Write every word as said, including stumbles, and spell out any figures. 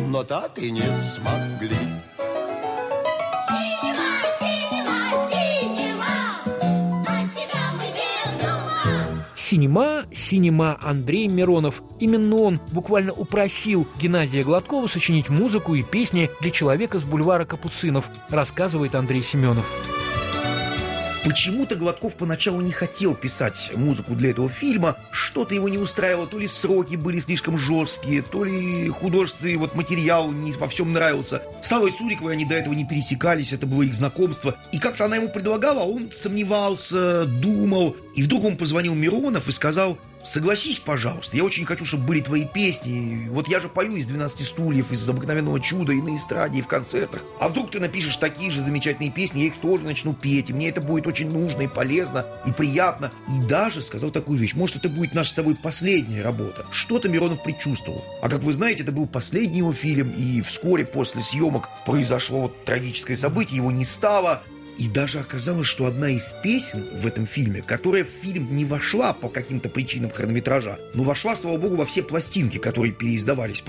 но так и не смогли. Синема, синема, синема, от тебя мы без ума. «Синема, синема» Андрей Миронов. Именно он буквально упросил Геннадия Гладкова сочинить музыку и песни для «Человека с бульвара Капуцинов», рассказывает Андрей Семенов. Почему-то Гладков поначалу не хотел писать музыку для этого фильма. Что-то его не устраивало. То ли сроки были слишком жесткие, то ли художественный вот материал не во всем нравился. С Аллой Суриковой они до этого не пересекались, это было их знакомство. И как-то она ему предлагала, а он сомневался, думал. И вдруг он позвонил Миронов и сказал: согласись, пожалуйста, я очень хочу, чтобы были твои песни. Вот я же пою из «двенадцати стульев», из «Обыкновенного чуда» и на эстраде, и в концертах. А вдруг ты напишешь такие же замечательные песни, я их тоже начну петь, и мне это будет очень нужно и полезно, и приятно. И даже сказал такую вещь: может, это будет наша с тобой последняя работа. Что-то Миронов предчувствовал. А как вы знаете, это был последний его фильм, и вскоре после съемок произошло вот трагическое событие, его не стало. И даже оказалось, что одна из песен в этом фильме, которая в фильм не вошла по каким-то причинам хронометража, но вошла, слава богу, во все пластинки, которые переиздавались